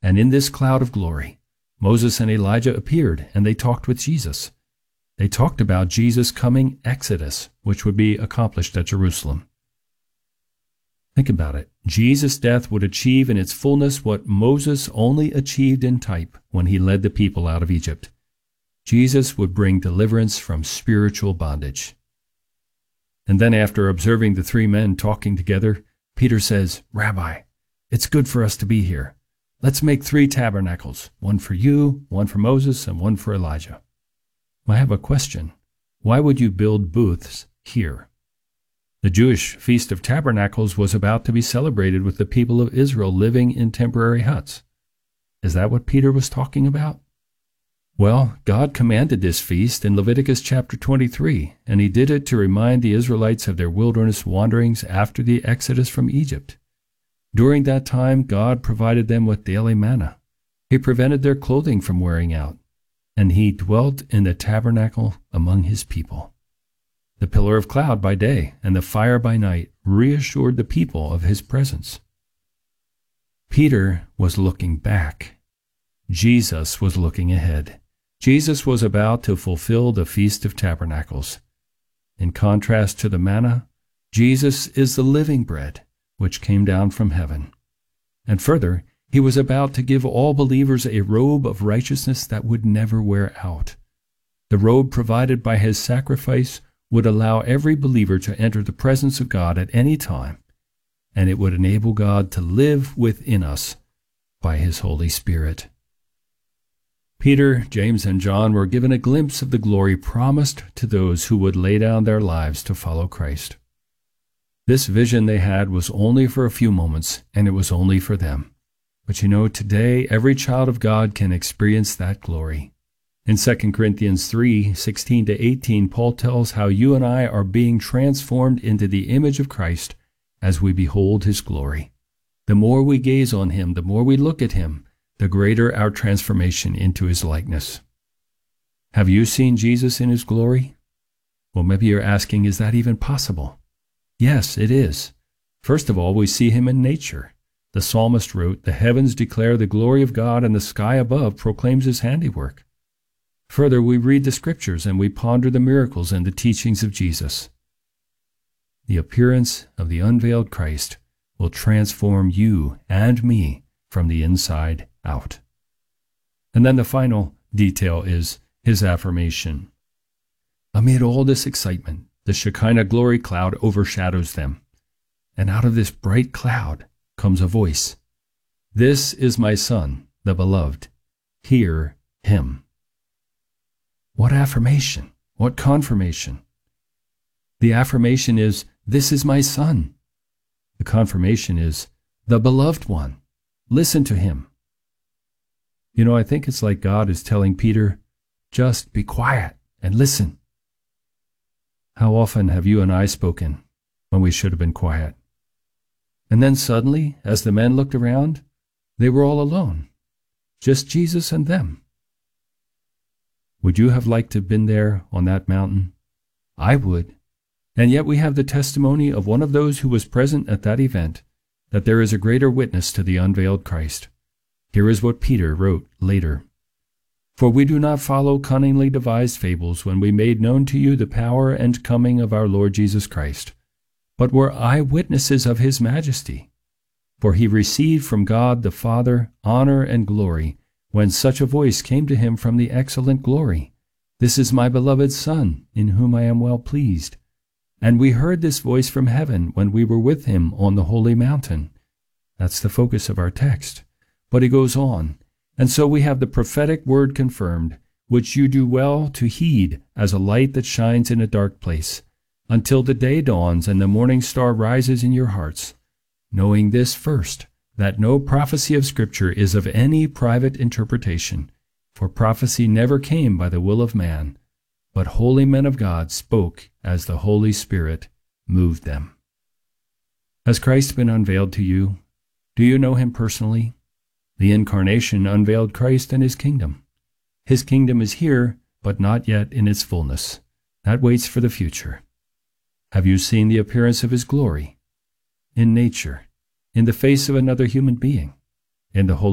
And in this cloud of glory, Moses and Elijah appeared, and they talked with Jesus. They talked about Jesus' coming exodus, which would be accomplished at Jerusalem. Think about it. Jesus' death would achieve in its fullness what Moses only achieved in type when he led the people out of Egypt. Jesus would bring deliverance from spiritual bondage. And then after observing the three men talking together, Peter says, "Rabbi, it's good for us to be here. Let's make 3 tabernacles, one for you, one for Moses, and one for Elijah." I have a question. Why would you build booths here? The Jewish Feast of Tabernacles was about to be celebrated with the people of Israel living in temporary huts. Is that what Peter was talking about? Well, God commanded this feast in Leviticus chapter 23, and he did it to remind the Israelites of their wilderness wanderings after the exodus from Egypt. During that time, God provided them with daily manna. He prevented their clothing from wearing out, and he dwelt in the tabernacle among his people. The pillar of cloud by day and the fire by night reassured the people of his presence. Peter was looking back. Jesus was looking ahead. Jesus was about to fulfill the Feast of Tabernacles. In contrast to the manna, Jesus is the living bread which came down from heaven. And further, he was about to give all believers a robe of righteousness that would never wear out. The robe provided by his sacrifice would allow every believer to enter the presence of God at any time, and it would enable God to live within us by his Holy Spirit. Peter, James, and John were given a glimpse of the glory promised to those who would lay down their lives to follow Christ. This vision they had was only for a few moments, and it was only for them. But you know, today every child of God can experience that glory. In 2 Corinthians 3:16-18, Paul tells how you and I are being transformed into the image of Christ as we behold his glory. The more we gaze on him, the more we look at him, the greater our transformation into his likeness. Have you seen Jesus in his glory? Well, maybe you're asking, is that even possible? Yes, it is. First of all, we see him in nature. The psalmist wrote, "The heavens declare the glory of God, and the sky above proclaims his handiwork." Further, we read the scriptures and we ponder the miracles and the teachings of Jesus. The appearance of the unveiled Christ will transform you and me from the inside out. And then the final detail is his affirmation. Amid all this excitement, the Shekinah glory cloud overshadows them. And out of this bright cloud comes a voice. "This is my Son, the Beloved. Hear him." What affirmation? What confirmation? The affirmation is, "This is my Son." The confirmation is, "The Beloved One. Listen to him." You know, I think it's like God is telling Peter, just be quiet and listen. How often have you and I spoken when we should have been quiet? And then suddenly, as the men looked around, they were all alone, just Jesus and them. Would you have liked to have been there on that mountain? I would. And yet we have the testimony of one of those who was present at that event, that there is a greater witness to the unveiled Christ. Here is what Peter wrote later. "For we do not follow cunningly devised fables when we made known to you the power and coming of our Lord Jesus Christ, but were eyewitnesses of his majesty. For he received from God the Father honor and glory, when such a voice came to him from the excellent glory, 'This is my beloved Son, in whom I am well pleased.' And we heard this voice from heaven when we were with him on the holy mountain." That's the focus of our text. But he goes on, "And so we have the prophetic word confirmed, which you do well to heed as a light that shines in a dark place, until the day dawns and the morning star rises in your hearts, knowing this first, that no prophecy of Scripture is of any private interpretation, for prophecy never came by the will of man, but holy men of God spoke as the Holy Spirit moved them." Has Christ been unveiled to you? Do you know him personally? The Incarnation unveiled Christ and his kingdom. His kingdom is here, but not yet in its fullness. That waits for the future. Have you seen the appearance of his glory? In nature, in the face of another human being, in the Holy